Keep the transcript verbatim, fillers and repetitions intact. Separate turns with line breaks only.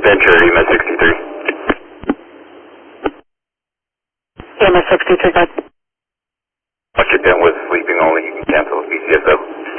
Venture, E M S sixty-three.
E M S sixty-three, got.
Once you're done with sleeping only, you can cancel the P C S O.